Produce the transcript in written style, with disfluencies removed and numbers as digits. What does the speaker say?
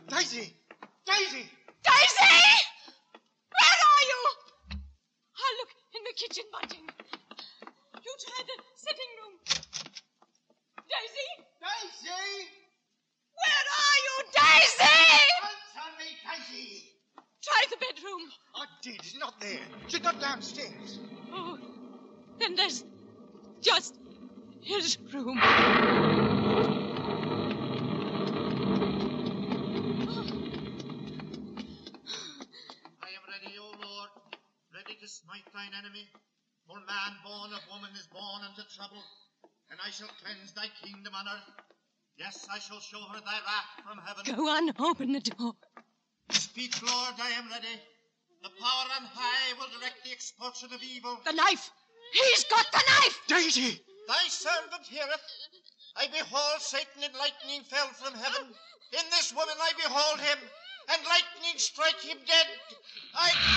Daisy! Daisy! Daisy! Where are you? Oh, look, in the kitchen, Bunting. You tried the sitting room. Daisy? Daisy! Where are you, Daisy? Answer me, Daisy! Try the bedroom. I did. She's not there. She's not downstairs. Oh, then there's just his room. Ready, O Lord, ready to smite thine enemy. For man born of woman is born unto trouble, and I shall cleanse thy kingdom on earth. Yes, I shall show her thy wrath from heaven. Go on, open the door. Speak, Lord, I am ready. The power on high will direct the expulsion of evil. The knife! He's got the knife! Daisy! Thy servant heareth. I behold Satan, and lightning fell from heaven. In this woman I behold him, and lightning strike him dead. I...